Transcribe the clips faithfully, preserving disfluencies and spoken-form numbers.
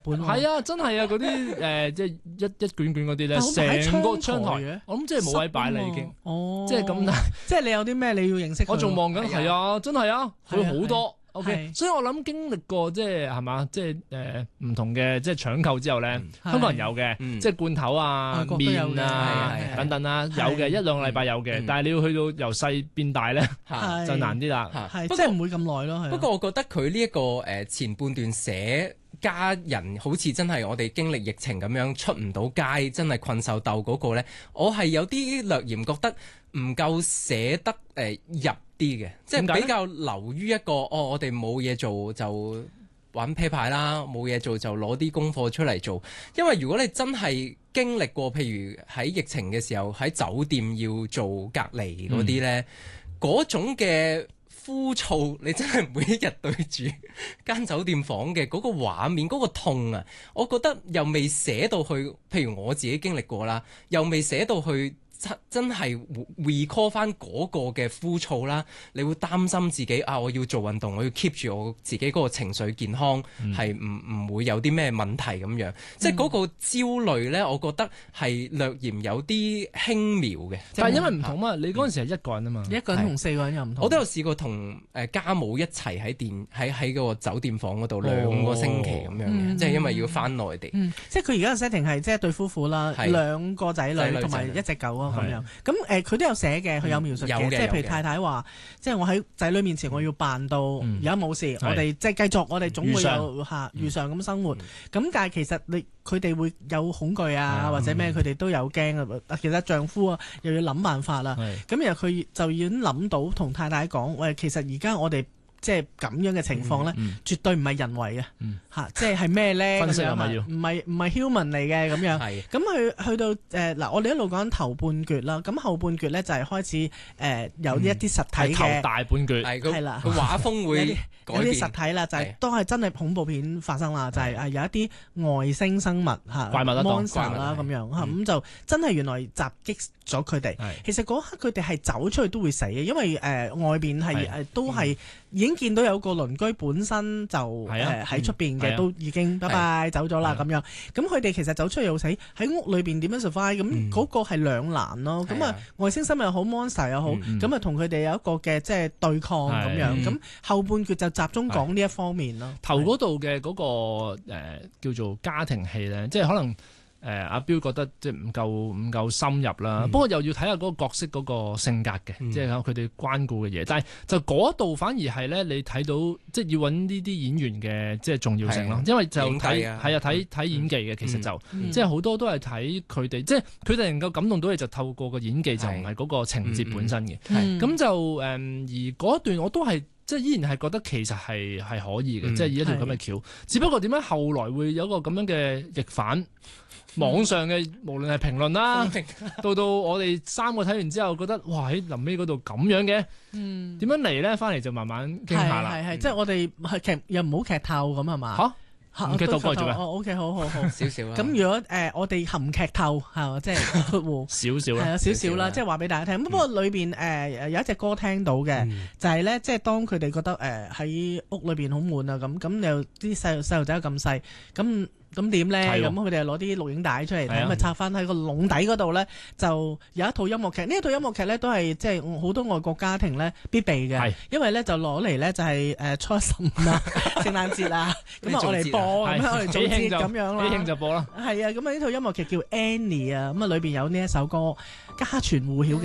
係啊，真係啊，嗰啲誒即係一一卷卷嗰啲咧，成個窗台，我諗即係冇位擺啦已經。哦，即係咁， 即係你有啲咩你要認識？ 我仲望緊，係啊，真係啊，佢好多。OK，所以我諗經歷過即係係嘛，即係誒唔同嘅即係搶購之後咧，香港人有嘅，即係罐頭啊、麵啊等等啦，有嘅一兩個禮拜有嘅，但係你要去到由細變大咧，就難啲啦。 係即係唔會咁耐咯。 不過我覺得佢呢一個誒前半段寫家人好似真係我哋經歷疫情咁樣出唔到街，真係困獸鬥嗰個咧，我係有啲略嫌覺得唔夠寫得誒入。啲嘅，即係比較流於一個哦，我哋冇嘢做就玩啤牌啦，冇嘢做就攞啲功課出嚟做。因為如果你真係經歷過，譬如喺疫情嘅時候喺酒店要做隔離嗰啲呢，嗰、嗯、種嘅枯燥，你真係每一日對住間酒店房嘅嗰個畫面，嗰、嗰個痛啊，我覺得又未寫到去。譬如我自己經歷過啦，又未寫到去。真係 recall 翻嗰個嘅枯燥啦，你會擔心自己啊，我要做運動，我要 keep 住我自己嗰個情緒健康，係唔唔會有啲咩問題咁樣。嗯、即係嗰個焦慮咧，我覺得係略嫌有啲輕描嘅。 但係因為唔同啊，嗯、你嗰陣時係一個人啊嘛， 一個人同四個人又唔同。 我都有試過同誒家母一齊喺電喺喺嗰個酒店房嗰度兩個星期咁樣嘅，嗯、即係因為要翻內地。 嗯、即係佢而家嘅 setting 係即係對夫婦啦，是兩個仔女同埋一隻狗啊。咁樣，咁誒佢都有寫嘅，佢有描述嘅，即係譬如太太話，即係我喺仔女面前我要扮到而家冇事，我哋即係繼續，我哋總會有嚇如常咁生活。咁但係其實你佢哋會有恐懼啊，或者咩佢哋都有驚啊。其實丈夫啊又要諗辦法啦。咁然後佢就已經諗到同太太講，喂，其實而家我哋。即係咁樣嘅情況咧，嗯嗯、絕對唔係人為嘅嚇、嗯啊，即係係咩咧？ 分析係咪要？ 唔係唔係 human 嚟嘅咁樣。咁去是去到誒嗱、呃，我哋一路講頭半橛啦，咁後半橛咧就係開始誒、呃、有一啲實體嘅、嗯、頭大半橛係啦， 個畫風會有啲實體啦，就係、是、都係真係恐怖片發生啦，就係、是、有一啲外星生物嚇怪物啦 ，monster 啦咁樣嚇，咁、嗯、就真係原來襲擊咗佢哋。其實嗰刻佢哋係走出去都會死嘅，因為誒、呃、外邊係誒都係。已經見到有個鄰居本身就誒喺出邊嘅，都已經拜拜走咗啦咁樣。咁佢哋其實走出去又死喺屋裏邊點樣 survive？咁嗰個係兩難咯。咁啊外星生物又好 monster 又好，咁啊同佢哋有一個嘅即係對抗咁樣。咁後半句就集中講呢一方面咯。 頭嗰度嘅嗰個誒叫做家庭戲咧，即係可能。誒阿標覺得即係唔夠唔夠深入啦，嗯、不過又要睇下嗰個角色嗰個性格嘅，嗯、即係佢哋關顧嘅嘢。但係就嗰度反而係咧，你睇到即係要揾呢啲演員嘅即係重要性咯，的因為就睇係啊睇睇演技嘅，其實就、嗯、即係好多都係睇佢哋，即係佢哋能夠感動到你，就透過個演技，就唔係嗰個情節本身嘅。咁、嗯嗯、就誒、嗯、而嗰一段我都係。即係依然係覺得其實係係可以嘅，嗯、即係以一條咁嘅橋。是只不過點解後來會有一個咁樣嘅逆反？嗯、網上嘅無論係評論啦，嗯、到到我哋三個睇完之後，覺得哇喺臨尾嗰度咁樣嘅，點、嗯、樣嚟咧？翻嚟就慢慢傾下啦。係係係，即係我哋係劇又唔好劇透咁係嘛？嚇！唔劇透過做咩？哦，OK，好好好， 少少啦。 咁如果誒我哋含劇透係即係括弧少少啦， 係啊少少啦，即係話俾大家聽。不過裏邊誒有一隻歌聽到嘅，就係咧，即係當佢哋覺得誒喺屋裏邊好悶啊咁，咁又啲細細路仔咁細，咁咁點咧？咁佢哋攞啲錄影帶出嚟睇，咁啊插翻喺個籠底嗰度咧，就有一套音樂劇。呢一套音樂劇咧都係即係好多外國家庭咧必備嘅，因為咧就攞嚟咧就係誒初十五啊、聖誕節啊，咁啊我嚟播。咁樣我哋早節咁樣啦， 喜慶就播啦。 係啊，咁啊呢套音樂劇叫 Annie 啊，咁啊裏邊有呢一首歌家傳戶曉嘅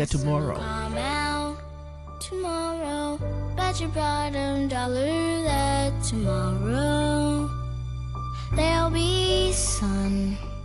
Tomorrow。Tomorrow, bet your bottom dollar that tomorrow there'll be sun.